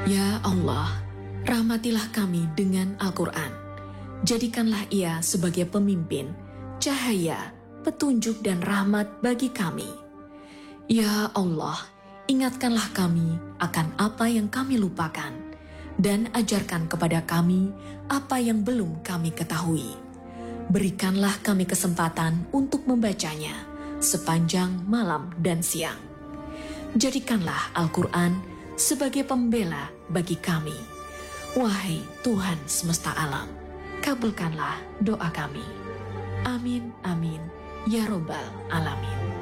Ya Allah, rahmatilah kami dengan Al-Quran. Jadikanlah ia sebagai pemimpin, cahaya, petunjuk dan rahmat bagi kami. Ya Allah, ingatkanlah kami akan apa yang kami lupakan, dan ajarkan kepada kami apa yang belum kami ketahui. Berikanlah kami kesempatan untuk membacanya sepanjang malam dan siang. Jadikanlah Al-Quran sebagai pembela bagi kami. Wahai Tuhan semesta alam, kabulkanlah doa kami. Amin, amin, ya Robbal Alamin.